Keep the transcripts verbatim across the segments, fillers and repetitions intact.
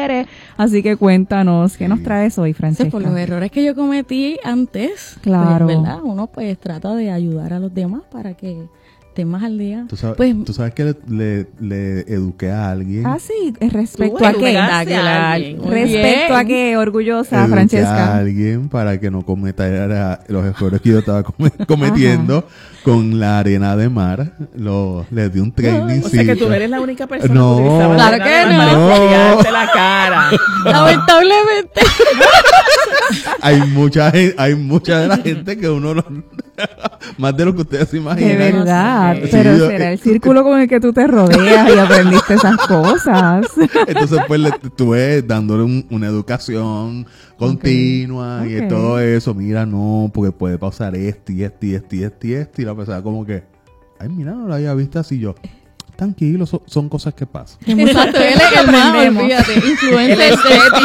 quiere. Así que cuéntanos, ¿qué sí. nos traes hoy, Francesca? Sí, por los errores que yo cometí antes, claro. pues, ¿verdad? Uno pues trata de ayudar a los demás para que estén más al día. ¿Tú sabes, pues, ¿tú sabes que le, le, le eduqué a alguien? Ah, sí, respecto a qué. A respecto a qué, orgullosa, eduqué Francesca. a alguien para que no cometiera los errores que yo estaba cometiendo. Ajá. Con la arena de mar. Lo, le di un training. No, o sea que tú no eres la única persona no, que utilizaba claro la que arena de mar no. para limpiarte la cara. Lamentablemente. hay mucha hay mucha de la gente que uno no, más de lo que ustedes se imaginan. De verdad, Sí, pero yo, será el círculo con el que tú te rodeas y aprendiste esas cosas. Entonces pues le estuve dándole un, una educación continua okay. y okay. todo eso. Mira, no, porque puede pasar esto y esto y esto y esto y esto. Y la persona como que, ay, mira, no lo había visto así. Yo, tranquilo, so, son cosas que pasan. Exacto, él es el más, fíjate, influencer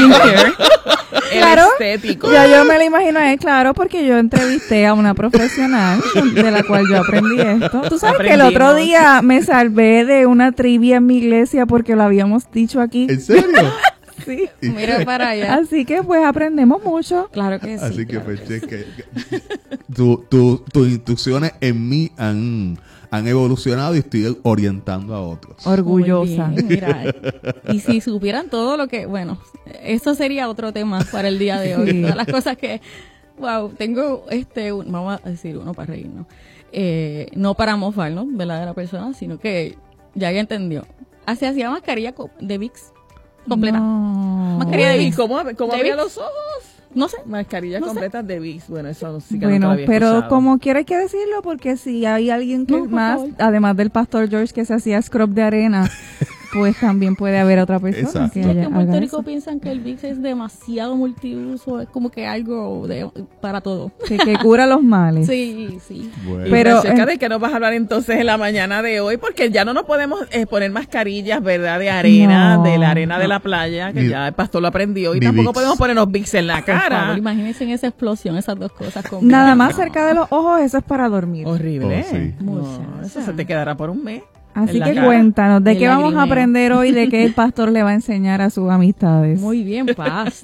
claro, estético. Ya yo me lo imagino a él, claro, porque yo entrevisté a una profesional de la cual yo aprendí esto. Tú sabes que el otro día me salvé de una trivia en mi iglesia porque lo habíamos dicho aquí. ¿En serio? Sí. Mira para allá. Así que pues aprendemos mucho. Claro que sí. Así que claro pues que que, que, tu, tu, tus instrucciones en mí han, han evolucionado y estoy orientando a otros. Orgullosa. Bien, mira, y si supieran todo lo que, bueno, eso sería otro tema para el día de hoy. Sí. Todas las cosas que, wow, tengo este, un, vamos a decir uno para reírnos, eh, no para mofarnos, ¿verdad? De la persona, sino que ya ya entendió. Se hacía mascarilla de Vicks. Completa. No. Mascarilla de Vicks. ¿Cómo, cómo abría los ojos? No sé. Mascarillas no completas sé. de Vicks. Bueno, eso sí que bueno, no había pero escuchado. como quiera hay que decirlo, porque si hay alguien que no, más, favor. además del pastor George que se hacía scrub de arena, pues también puede haber otra persona. Exacto. Que Es que haya, en Puerto haga Rico eso. piensan que el Vicks es demasiado multiuso, es como que algo de, para todo. Que, que cura los males. Sí, sí. Bueno. Pero, Pero, eh, ¿de qué nos vas a hablar entonces en la mañana de hoy? Porque ya no nos podemos eh, poner mascarillas, ¿verdad? De arena, No, de la arena no. de la playa, que Ni, ya el pastor lo aprendió. Y ni tampoco Vicks. podemos ponernos Vicks en la Por favor, cara. imagínense en esa explosión, esas dos cosas. Nada más cerca de los ojos, eso es para dormir. Horrible. Oh, sí. No, Muchacha. eso se te quedará por un mes. Así en la que cara. cuéntanos, ¿de El qué vamos a lagrimeo. aprender hoy? ¿De qué el pastor le va a enseñar a sus amistades? Muy bien, paz.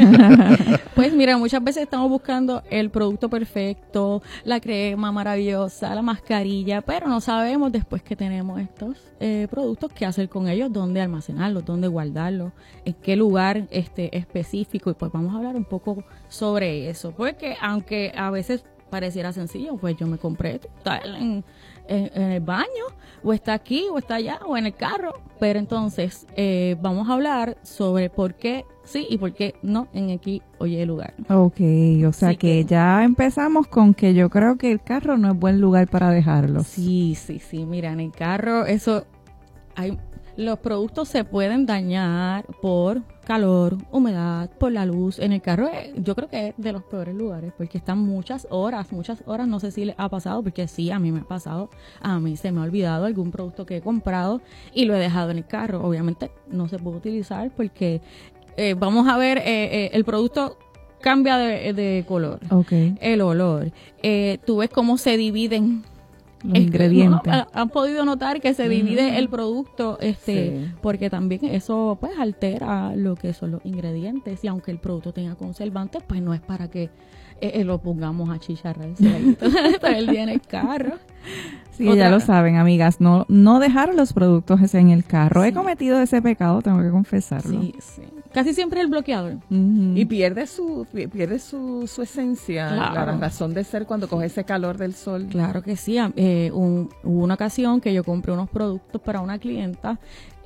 Pues mira, muchas veces estamos buscando el producto perfecto, la crema maravillosa, la mascarilla, pero no sabemos después que tenemos estos eh, productos qué hacer con ellos, dónde almacenarlos, dónde guardarlos, en qué lugar este específico. Y pues vamos a hablar un poco sobre eso, porque aunque a veces pareciera sencillo, pues yo me compré tal en En, en el baño, o está aquí, o está allá, o en el carro. Pero entonces, eh, vamos a hablar sobre por qué sí y por qué no en aquí o Y lugar. Ok, o sea Así que, que ya empezamos con que yo creo que el carro no es buen lugar para dejarlo. Sí, sí, sí. Mira, en el carro, eso, hay, los productos se pueden dañar por calor, humedad, por la luz. En el carro, eh, yo creo que es de los peores lugares porque están muchas horas, muchas horas. No sé si les ha pasado, porque sí, a mí me ha pasado. A mí se me ha olvidado algún producto que he comprado y lo he dejado en el carro. Obviamente no se puede utilizar porque eh, vamos a ver, eh, eh, el producto cambia de, de color. Okay. El olor. Eh, tú ves cómo se dividen los Es- ingredientes. no, han podido notar que se divide Mm. el producto, este, Sí. porque también eso pues altera lo que son los ingredientes, y aunque el producto tenga conservantes, pues no es para que eh, eh, lo pongamos a chicharrarse ahí todo, todo el día en el carro. Sí, Otra- ya lo saben, amigas, no no dejar los productos en el carro. He Sí. cometido ese pecado, tengo que confesarlo. Sí, sí. Casi siempre el bloqueador. Ujú. Y pierde su pierde su, su esencia, Claro. la razón de ser cuando coge ese calor del sol. Claro que sí. Eh, un- hubo una ocasión que yo compré unos productos para una clienta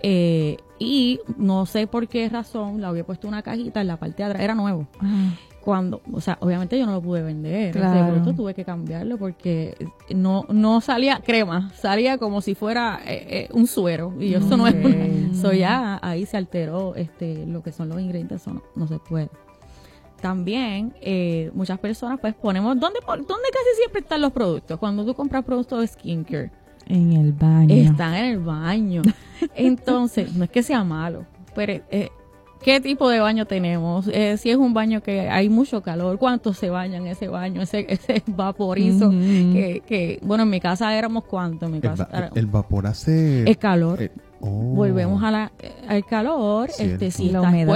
eh, y no sé por qué razón le había puesto una cajita en la parte de atrás. Era nuevo. Ah, Cuando, o sea, obviamente yo no lo pude vender. Claro. Ese producto tuve que cambiarlo porque no no salía crema, salía como si fuera eh, eh, un suero. Y eso no es Ok. un- eso ya ahí se alteró este lo que son los ingredientes, eso no, no se puede. También eh, muchas personas pues ponemos, ¿dónde, pon- ¿dónde casi siempre están los productos? Cuando tú compras productos de skincare, en el baño. están en el baño. Entonces, no es que sea malo, pero eh, ¿qué tipo de baño tenemos? Eh, si es un baño que hay mucho calor, ¿cuántos se bañan en ese baño? Ese, ese vaporizo Ujú. que, que, bueno, en mi casa éramos cuántos, en mi El, casa va- era- el vapor hace... el calor. eh, oh. Volvemos a la, al calor, Cierto. este, si La estás humedad.